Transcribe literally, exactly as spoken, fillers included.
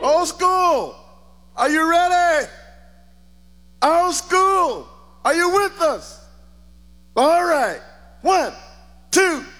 Old school, are you ready? Old school, are you with us? All right, one, two.